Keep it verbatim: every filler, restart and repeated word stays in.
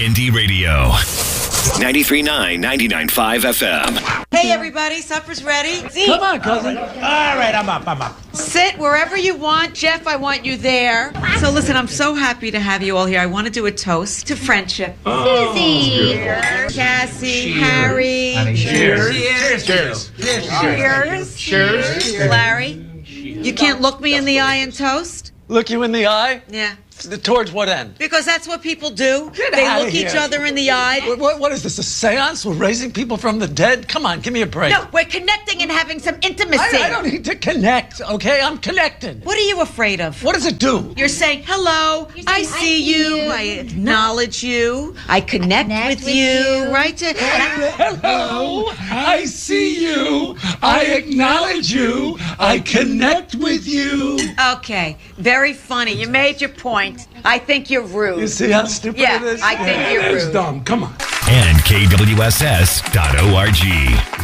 Indie Radio. ninety-three point nine, ninety-nine point five F M. Hey, everybody. Supper's ready. See? Come on, cousin. All right, I'm up, I'm up. Sit wherever you want. Jeff, I want you there. So listen, I'm so happy to have you all here. I want to do a toast to friendship. Oh, Susie. Cassie, Harry. Cheers. Cheers. Cheers. Cheers. Cheers. Larry, you can't look me in the eye and toast? Look you in the eye? Yeah. Towards what end? Because that's what people do. Get they outta look here. each other in the eye. What, what, what is this, a seance? We're raising people from the dead? Come on, give me a break. No, we're connecting and having some intimacy. I, I don't need to connect, okay? I'm connected. What are you afraid of? What does it do? You're saying, hello, You're saying, I see you, I acknowledge you, I connect, Connect with, with you, you. right? To, Hello, I see you. I acknowledge you. I connect with you. okay, very funny. You made your point. I think you're rude. You see how stupid Yeah, it is? I think you're It's rude. dumb. Come on. And K W S S dot org.